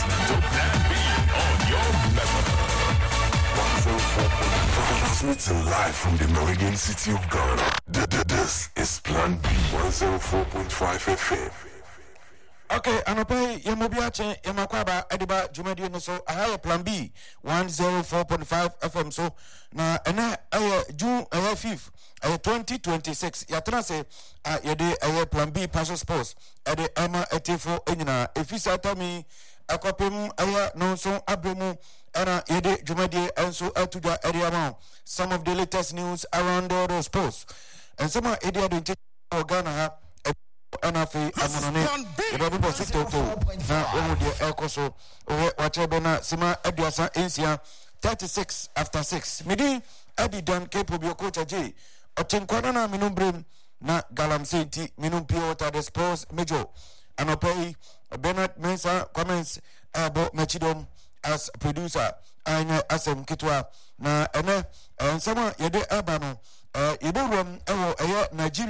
listening to Plan B on your Mega. 104.5 transmitting live from the Meridian City of Ghana. This is Plan B 104.5 FM. Okay, anopai yemobiache yemakwaba ediba jumadi no so ahaya Plan B 104.5 FM so na ena June 5th 2026 yatra se yede Plan B Passion Sports ede ama etifo enyina efisa tami akopem no so abremu era yede jumadi enso atuja area some of the latest news around the sports and some area don't Ghana ha anafi amonone ebabu sitoto na omudi ekoso wachebona sima aduasa ensia 36 after 6 midi adi dan kepo coach J otenkwana na minumbrem na galamsenti minumpio ta the sports major anopai Bernard Mensa comments about Machidom as producer anya asem kitwa na ene nsama yede abano iburum ewo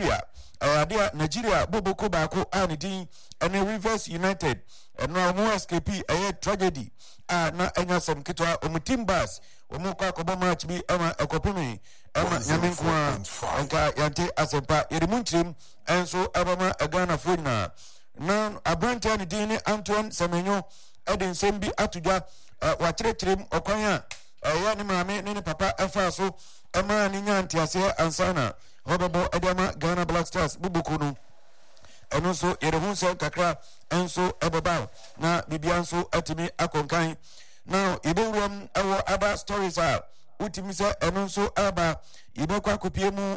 Nigeria Boboko Bako Anidin and Rivers United and now more escape tragedy na enya some kitwa omutimbas omuka kobo match bi ama ekopimi ama nyamenkwa anka yante asempa yedimunchim enso abama Ghana funa na abrante Anidin Antoine Semenyo edin sembi atuja wachirechirim okwanya yani maame ne papa afa so ama ni nyanti ase ansana Hobabo Adama Ghana Black Stars Bubukunu and also Yerehunse Kakra and so Ebaba na Bibianso Atimi Akonkai. Now Iburum our Abba stories are Utimisa and also Abba Ibokwa Kupiemu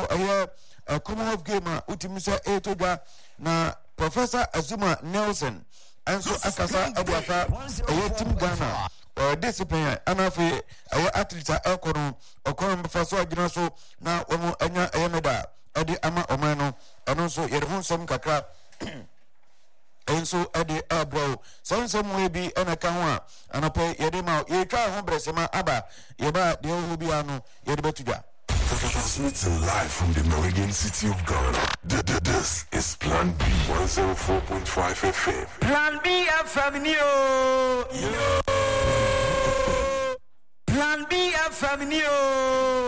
a Commonwealth gamer Utimisa Etoga na Professor Azuma Nelson and so Akasa Abuaka Team Ghana. Discipline anafi athletes ekono okono mfaso agina so na omo anya ayemeda ade ama omano eno so yerehunsom kakra enso ade abro sansem we bi enaka ho a anape yede ma yetwa ho bresema aba yeba de ho bi anu yede betudwa. Transmitting live from the Meridian City of Ghana. This is Plan B 104.5 FM. Plan B FM Neo. Plan B FM Neo.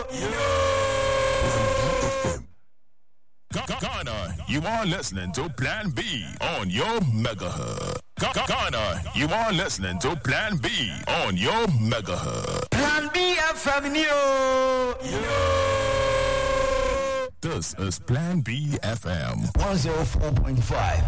Ghana, you are listening to Plan B on your megahertz. Ghana, you are listening to Plan B on your megahertz. Plan B FM Neo. This is Plan B FM 104.5.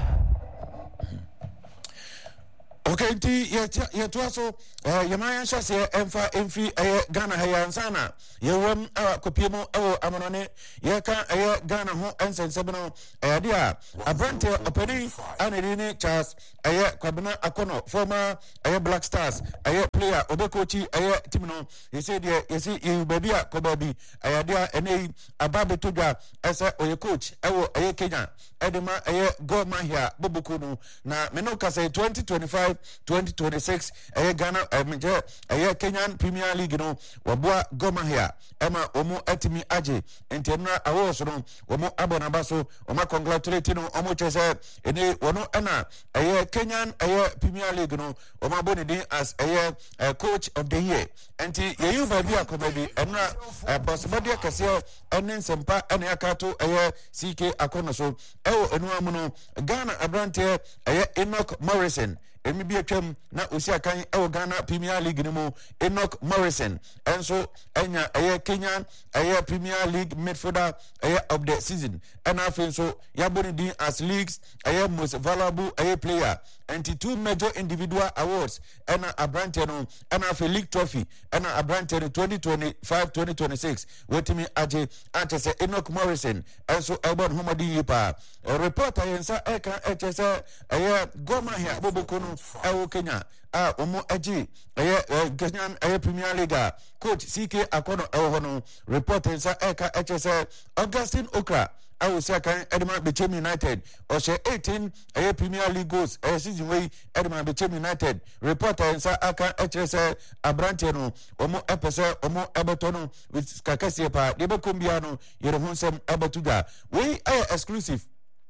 Okay, yetwaso yamaya shase emfi Ghana hayansana yewam kopiemo amonone yeka Ghana ho ensensebno dia abrante openi anedini Charles Kwabena Akono former Black Stars player obekochi timno yesi dia yesi baby kobabi dia ene ababetodwa ese oye coach Kenya edema Goma here Bobukunu na menoka say 2025-2026 Ghana Kenyan Premier League no wabua Goma here ema omo etimi aje entemna awoso no omo abonabaso omo congratulate no omo chese ene wono ena Kenyan Premier League no omo abonidi as coach of the year enti yeyu baby akobabi enna boss body kase enen sempa ene akato CK Akono so enu amuno Ghana abrante Enoch Morrison emi bi atwam na osi akan Ghana Premier League ni mo Enoch Morrison enso enya Kenyan Premier League midfielder of the season and afin so yaboni din as leagues most valuable player and two major individual awards and abrante no and afin league trophy and abrante 2025-2026 wetimi aje antese Enoch Morrison enso Elbon Homadi Yipa reporter yensa eka HSA Goma here Bobokono Kenya omo aji Kenyan Premier League coach CK Akono hono reporter sa eka HSA Augustine Okra Awusakan Edman Bechem United Oshe 18 Premier League goals season way Edman Bechem United reporter sa aka HSA Abranteno omo epese omo ebetono with Kakasiepa Debe Kumbiano Yerehonsem Ebatuga we exclusive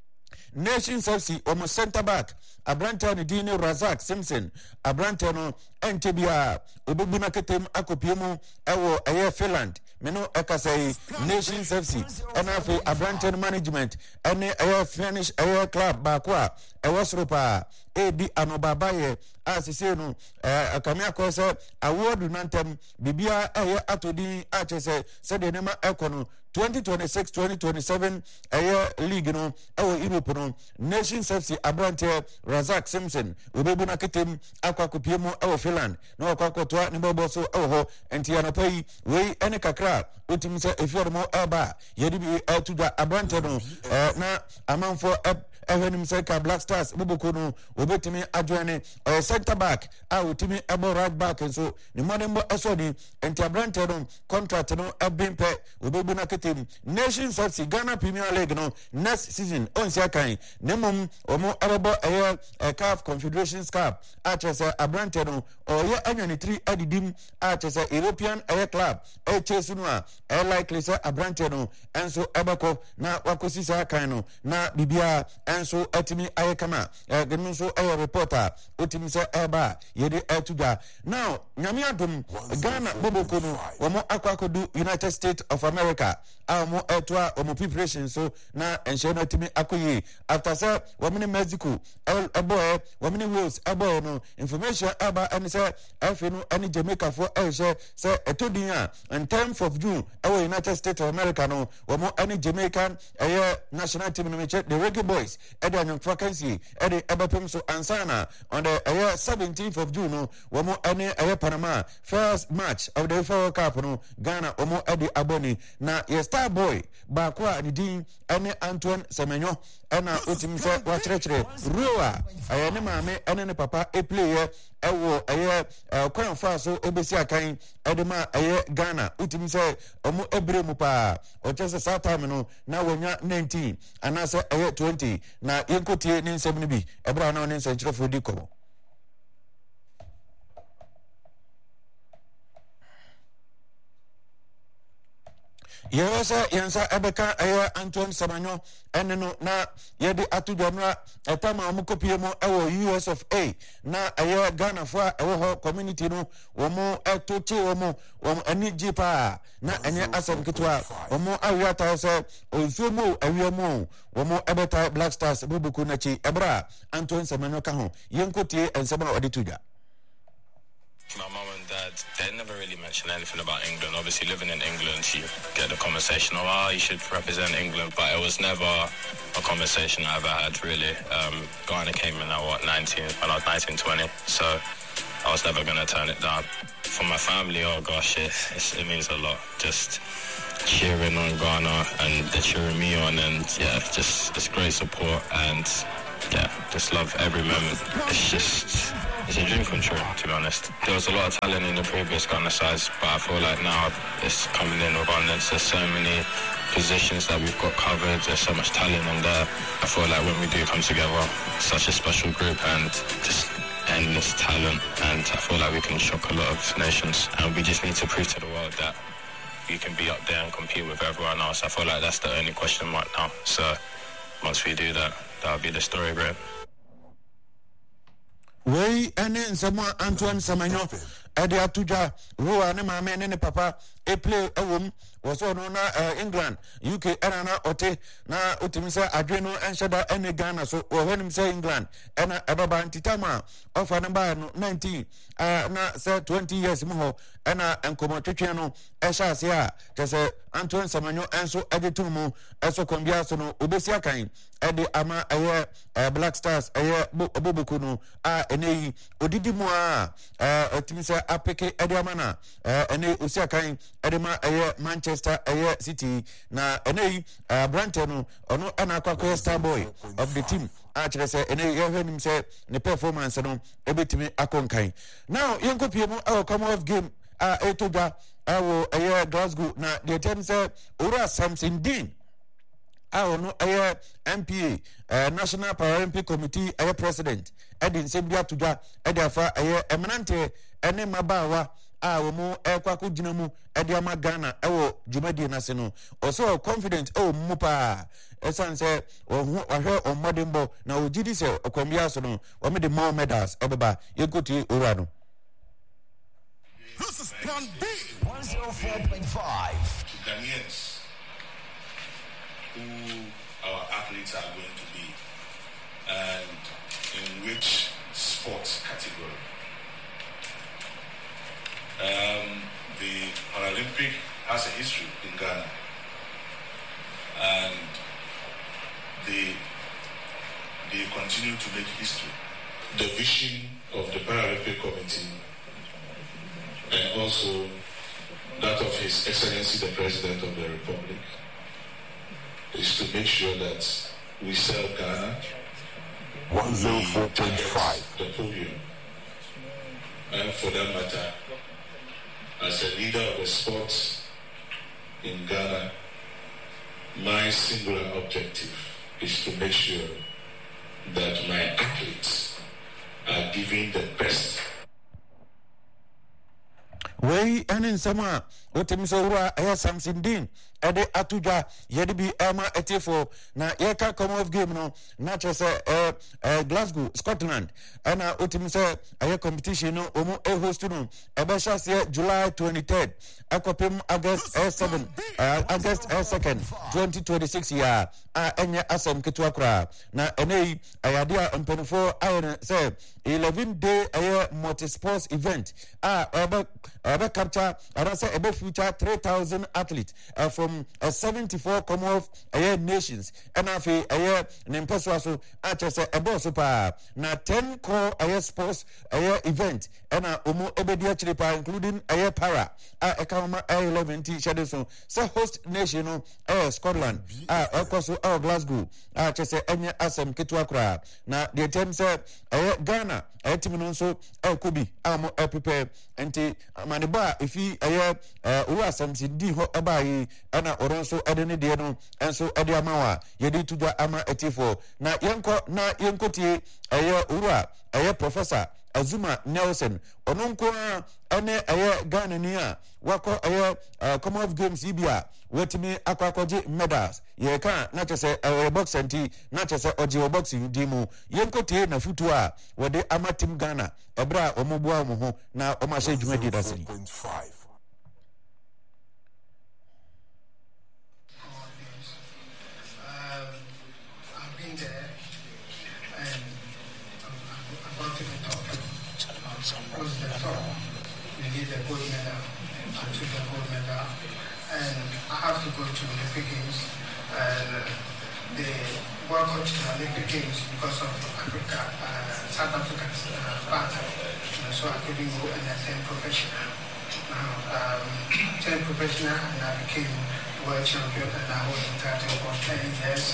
Nations FC omo center back abrante no din Razak Simpson abrante no entebia obebuna ketem akopiemu ewo eye Finland meno ekasai Nations FC enafe abrante management ene eye Finnish eye club bakwa ewo soropa ebi anobabaye asise no akamia ko se award nantem bibia eye atodi achese se de nema ekono 2026-2027 league no Europe no Nations FC abrante Razak Simpson obebuna ketem akwakopiemu Finland no akwakotoa ne boboso ho enti anapai we ene kakra otimi se efiormo eba yedi bi tuda abrante no na amanfo ehwenim se ka Black Stars boboko no obetimi adwene center back otimi ebo right back so ne modembo esodi enti abrante no contract no ebimpe obebuna ketem Nations FC Ghana Premier League no next season onsia kan nemom omo abo CAF Confederations Cup achese abrante no oye anyane 3 adidim achese European club chesu no a likely say abrante no enso ebeko na wakosi sa kan no na bibia enso atimi ayekama genu so reporter otimi se eba yede etuga now nyame adom Ghana boboko no omo akwakodu United States of America amo etwa omo preparation so na enhye no atimi akoyi after say womini Mexico eboy womini Wales eboy no information aba and say afi no any Jamaica for ehye say etodin a on 10th of June our United States of America no womo any Jamaican national team no meche the Reggae Boys edan vacancy ebapem so ansana on the 17th of June no womo any Panama first match of the FIFA Cup no Ghana womo edi aboni na star boy bakwa ni din ene Antoine Semenyo ena otim se wachrechere Roa ne maame ene ne papa player ewo kwan fa so obesi akan edema Ghana otim se omo ebremu pa o chese sa time no na wonya 19 anase 20 na yenkotie ni nsem ni bi ebra na oni nsenchirefo di komo. Yewasa yansa ebeka Antoine Semenyo eneno na yedi atudonra etama omukopiemo US of A na Ghana for ho community no womo etoche womo aniji pa na enye asem kitwa womo awiata se onsuomo awiamo womo ebeta Black Stars bubuku nachi ebra Antoine Semenyo ka ho yenkotie ensema odituja. My mum and dad, they never really mentioned anything about England. Obviously, living in England, you get the conversation of, you should represent England. But it was never a conversation I ever had, really. Ghana came in at, when I was 19, 20. So I was never going to turn it down. For my family, oh gosh, it means a lot. Just cheering on Ghana and they're cheering me on. And yeah, it's great support. And yeah, just love every moment. It's a dream come true, to be honest. There was a lot of talent in the previous Ghana sides, but I feel like now it's coming in abundance. There's so many positions that we've got covered. There's so much talent on there. I feel like when we do come together, such a special group and just endless talent. And I feel like we can shock a lot of nations. And we just need to prove to the world that we can be up there and compete with everyone else. I feel like that's the only question mark now. So once we do that, that'll be the story, bro. We ene nsema Antoine Semenyo ede atuja Roa ne maame ne papa play ewom woso no na England UK ena na ote na otimi se adwe no enhyeda ene Ghana so wohwenim se England ena ebaba ntitama ofa ne ba no 19 na se 20 years mu ho ena enkomo twetwe no ehya ase a tese Antoine Semenyo enso ede tumu eso kombia so no obesi akan ede ama Black Stars boboku no eneyi odidi mu a otimi se apeke ede amana ene osi akan ede ma Manchester City na eneyi Branton no ono ana akwa star boy of the team actually say eneyi yehwenim say ne performance no ebetimi akonkan now yenkopiemu Commonwealth game etoga awo Glasgow na the term say Ora Samson Dean no MPA National Paralympic Committee president edin sebia tuga edafa eminente ene mabawa wo mo kwako gina mu ede ama Ghana ewo dwumadi na se no also confident mu pa esan se wahwe omodembo na ogidi se okwambia so no wo me de more medals ebeba yekoti owura no. This is Plan B 104.5. Ghanaians who our athletes are going to be and in which sports category. The Paralympic has a history in Ghana, and they continue to make history. The vision of the Paralympic Committee and also that of His Excellency the President of the Republic is to make sure that we sell Ghana 104.5 the podium. And for that matter, as a leader of the sports in Ghana, my singular objective is to make sure that my athletes are given the best. Wei ene nsama otemso wura Samson Dean ede atuja yede bi ema etefo na yeka Commonwealth game no na chese Glasgow Scotland ana otemso aye competition no omo host no ebe shase July 23rd akopem August 7 August 2nd 2026 ya enye asem ketwa kra na enei ayade a mpenfo aye say 11 day aye multi sports event ebe capture say ebe future 3,000 athletes from 74 Commonwealth nations and afi nempeso aso achese ebe super na 10 core sports event and omo ebedi achire pa including para ekama 11 t shadow so host nation no Scotland ekoso Glasgow achese enye asem ketwa kra na the term say Ghana team no so kobi amo prepare enti maniba ifi ura Samson di ho abayi ana oronso ede ne de no enso ede amawa yedi tudwa ama etifo na yenko tie ura Professor Azuma Nelson ononko ene Ghana ni a wako Commonwealth Games ibia wetimi akwakoje medals ye kan na chese box anti na chese oje boxing dimu yenko tie na futu a wode ama team Ghana ebra omobua mo ho na omahye dwumadi dasini. The gold medal, I took the gold medal, and I have to go to the Olympic Games, and they welcome to the Olympic Games because of South Africa's part, so I couldn't go and attend professional. Now, 10 professional, and I became world champion, and I hold the title for 10 years.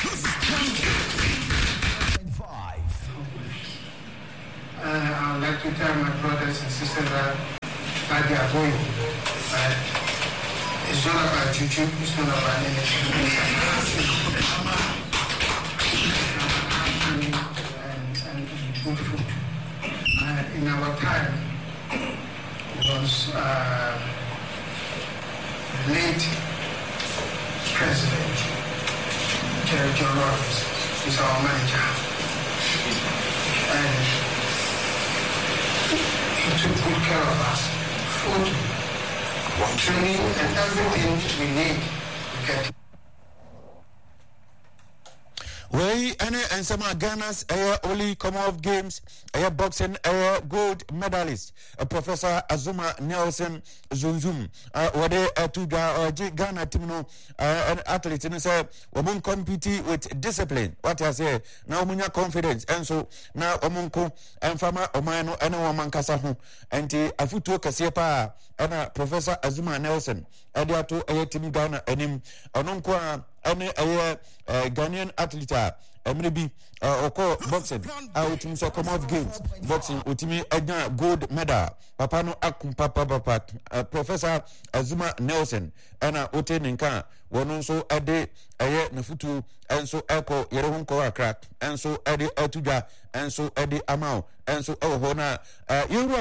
I would like to tell my brothers and sisters that they are going. It's not about juju, it's not about anything. And good food. In our time, it was late President Jerry John Roberts is our manager. And he took good care of us. Food, training, and everything we need to get. Wei ene ensema Ghana's only Commonwealth Games boxing gold medalist Professor Azuma Nelson Zunzum wade tuga Ghana team no athlete no say we compete with discipline. What I say now munya confidence and so now omunko emfama omano ene wamankasa ho enti afutuo kase pa ena Professor Azuma Nelson ediato team Ghana enim ononko ene Ghanaian athlete Emrebi oko boxing utimi so Commonwealth Games boxing utimi enya gold medal papa no akum papa Professor Azuma Nelson ana ote ninka wono so ade na futu enso eko yere honko akra enso ade atudwa enso ade amao enso ho na yurum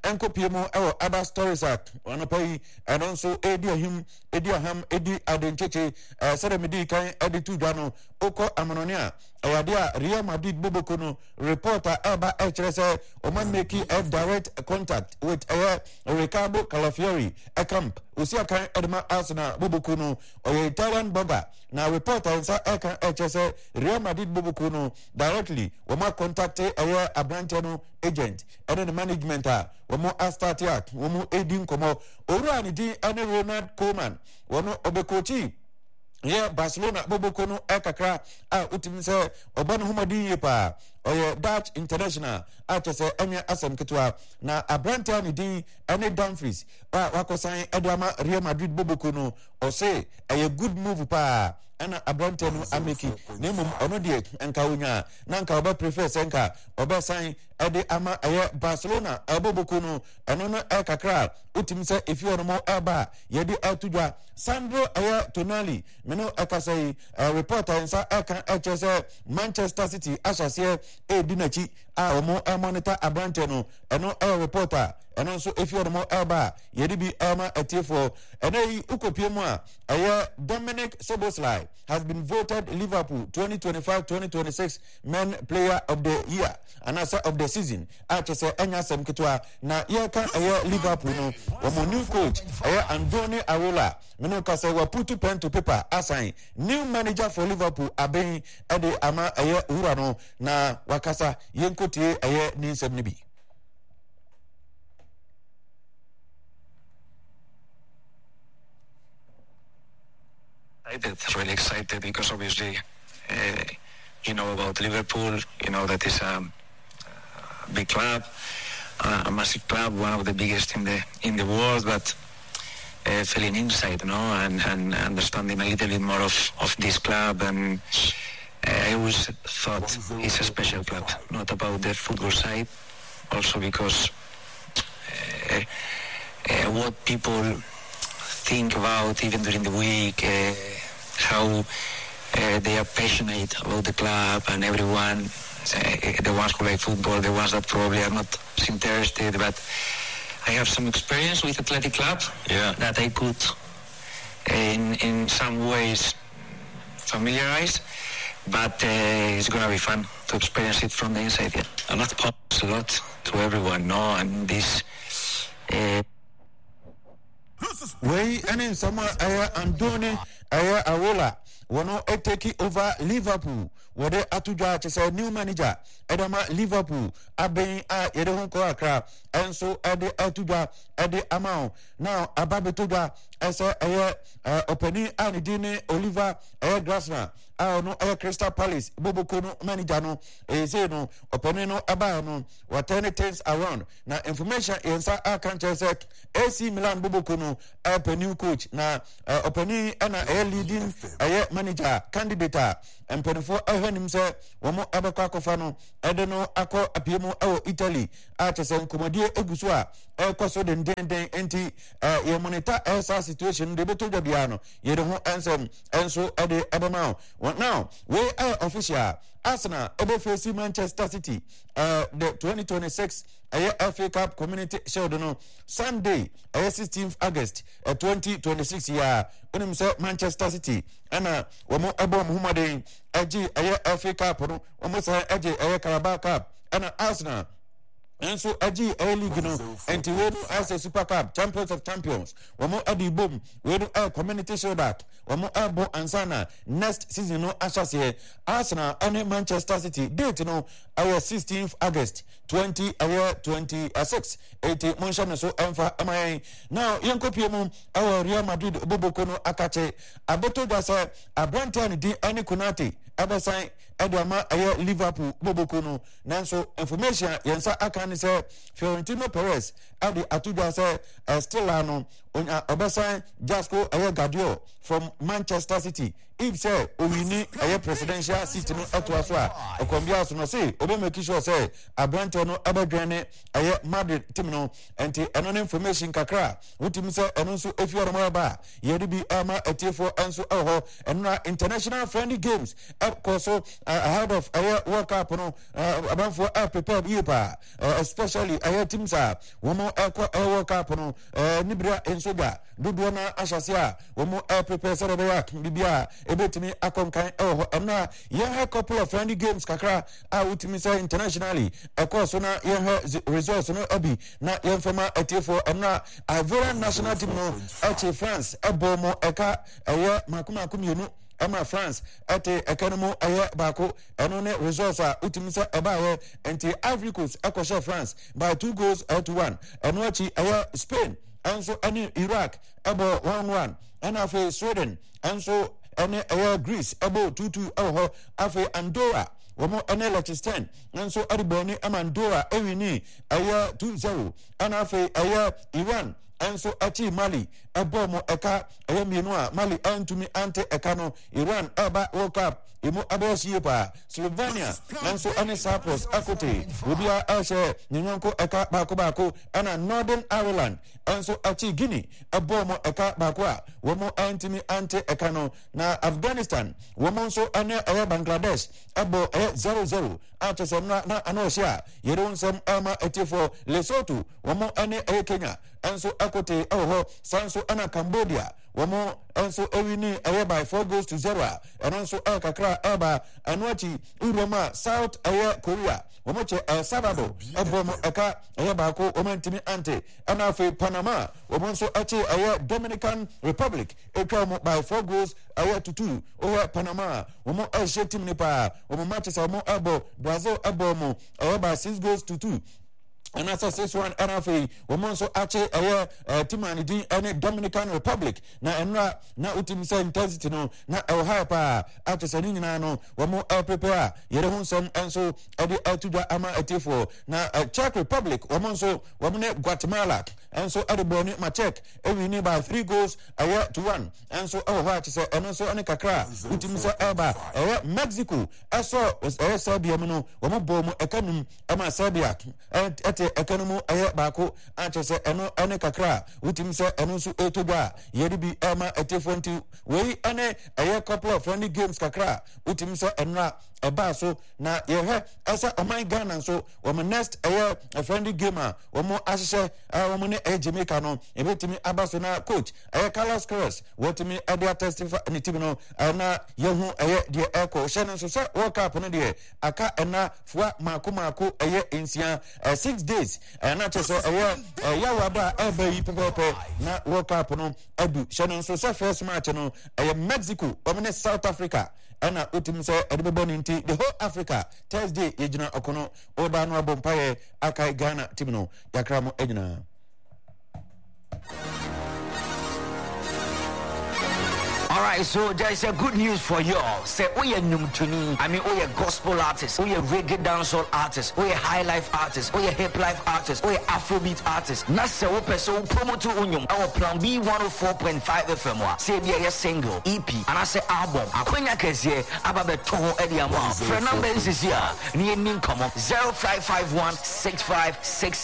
enkopiemo other stories onopai enonso edi adencheche seremedi kan editu dwano oko amanone a Real Madrid Bobokono reporter eba echrese oman make a direct contact with Ricardo Calafiori a camp usia kan edma Arsenal Bobokono Italian blogger na reporter nsa eka echrese Real Madrid Bobokono directly woma contact Abranteno agent and the management womo astatiak womo edin komo orani di ane Ronald Koeman wono obekochi Barcelona Bobokono ekakra utimse obano humadi yepa Dutch international atese enya asem ketwa na Abrante ni di ane Dumfries wakosan edama Real Madrid Bobokono ose a good move pa ana Abrante no ameki nemum ono die enka wonya na nka oba prefer senka oba san ede ama Barcelona Bobokono eno no ekakra utimse efi ono mo eba yedi atudwa Sandro Tonali meno ekasai reporter nsa eka echese Manchester City asase edinachi omo monitor Abrante no eno reporter eno so efi ono mo eba yedi bi ama atiefo eno yi ukopiemu Dominic Szoboszlai has been voted Liverpool 2025-2026 men player of the year and also of the season achese enya sem ketwa na yeka Liverpool no omo new coach Andoni Arola meno kase wa put pen to paper assign new manager for Liverpool aben ede ama ura no na wakasa yenkotie ni nsem ne bi. Really excited because obviously you know about Liverpool, you know that is a big club, a massive club, one of the biggest in the world, but feeling inside, you know, and understanding a little bit more of this club, and I always thought it's a special club, not about the football side, also because what people think about even during the week, how they are passionate about the club, and everyone, the ones who like football, the ones that probably are not interested, but I have some experience with Athletic Club that I could in some ways familiarize, but it's going to be fun to experience it from the inside. And that helps a lot to everyone, no? And this... Way and in summer Andoni Arola wono take over Liverpool wode atudwa chese new manager edama Liverpool aben yede honko akra enso ede atudwa ede amount now ababetudwa ese openi anidine Oliver Glasner no Crystal Palace Bobokono manager no say no openi no aba no what turn things around na information yensa akan chese AC Milan Bobokono new coach na openi na leading manager candidate empenfo ehwenim se womo abekọ akọfa no ede no akọ apiemu Italy achese nkomodie egusu a ekoso den enti ye monitor esa situation de beto dwabia no ye de ho ensem enso ede ebema now we official Arsenal ebe face Manchester City the 2026 FA Cup Community Shield no Sunday 16th August 2026 year onim say Manchester City ana womo ebo Muhammadin eji FA Cup no womo say eji Carabao Cup ana Arsenal and so aji league no enti we do as a Super Cup Champions of Champions womo adi bom we do Community Shield that womo abo ansana next season no asase Arsenal and Manchester City date no 16th August 2026 80 mention so emfa amai now yankopiemu Real Madrid Bobokono akache aboto da say Abrante di ani Konate abasan edama Liverpool Bobokono nanso information yensa akani say Florentino Perez adi atudwa say still ano Obasan Jasco Gadio from Manchester City. If say Owini presidential seat no etwaswa okombia so no say obe make sure say Abrante no abadwane Madrid team no enti eno information kakra wutimi say eno so efioro ba yedi bi ama etiefo enso eho eno international friendly games so ahead of World Cup no abanfo prepare yepa especially teams womo World Cup no nibra ensoga dodo na ahyase womo prepare say bibia ebetimi akonkan na ye couple of friendly games kakra wutimi say internationally course na ye results no abi na ye fama etiefo na Ivorian national team no France ebomo eka makumakumyenu Emma France ate economo bako eno ne results utimi say eba enti Ivory Coast akoshe France by 2 goals to 1 eno achi Spain enso any Iraq ebo 1-1 and afi Sweden enso any Greece ebo 2-2 afi Andorra womo ene Liechtenstein enso adiboni Andorra ewini 2-0 and afi Iran enso achi Mali ebomo eka mienu Mali antumi ante eka no Iran eba World Cup imo abosie pa Slovenia enso ane Cyprus akote obia ashe nyanko eka bako ana Northern Ireland enso achi Guinea ebomo eka bako womo antumi ante eka no na Afghanistan womo so ane Bangladesh ebo 0-0 atese na anosia yeronsem ama etifo Lesotho womo ane Kenya enso akote sanso ana Cambodia womo enso ewini by 4 goals to 0 enso kakra eba anochi uroma South Korea womo che Sabado ebomo eka bako omantimi ante anafe Panama womo so ache Dominican Republic ekwa by 4 goals to 2 Panama womo team nipa womo matches womo ebo Brazil ebomo by 6 goals to 2 and as I say one NFA woman so ache timani di any Dominican Republic na utim say intensity no na hyper ache say nyina no womo prepare yere hunsem enso edi atuja ama etifo na Czech Republic woman so womne Guatemala enso adiboni ma Czech ewini by 3 goals to 1 enso ache say enso ani kakra utim say eba Mexico eso Serbia no womo bomo ekanum ama Serbia economy bako anchese eno ene kakra utim se eno su etogwa yedi bi ema etefonti we ene couple of friendly games kakra utim se enra eba so na ye asa oman Ghana so wo next friendly game wo mo ahye wo ne Jamaica no ebetimi abaso na coach Carlos Queiroz wotimi ade testify ni team no na yehu de echo shene so se World Cup no de aka ena fua mako ensia 6 days na cheso yawaba ebayi pepepe na World Cup no adu shene so se first match no Mexico wo ne South Africa ana utim se edebebo ninti the whole Africa Thursday yejina okono oba no abompaye akai Ghana team no yakramo ejina. All right, so there is a good news for you all. Say, we are Numtuni. I mean, we are gospel artists. We are reggae dancehall artists. We are high life artists. We are hip life artists. We are Afrobeat artists. Nasa we so promo to unyum. Our Plan B 104.5 FM. Say be a single EP and I say album. Akwenya kese ababe toho edi amwa. For number is here. Ni nin come 0551 6566